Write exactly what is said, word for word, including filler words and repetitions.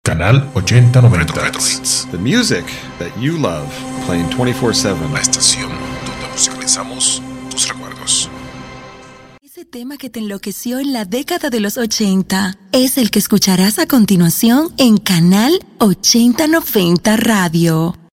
Canal ochenta noventa. Retro, Retro Hits. The music that you love, playing twenty-four seven. La estación donde musicalizamos tus recuerdos. Ese tema que te enloqueció en la década de los ochenta es el que escucharás a continuación en Canal ochenta noventa Radio.